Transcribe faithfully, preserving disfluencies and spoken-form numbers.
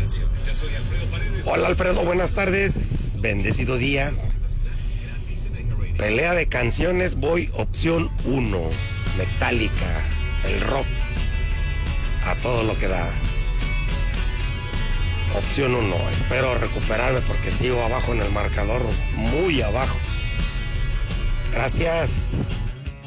Hola Alfredo, buenas tardes, bendecido día. Pelea de canciones, voy opción uno, Metallica, el rock a todo lo que da. Opción uno, espero recuperarme porque sigo abajo en el marcador, muy abajo. Gracias.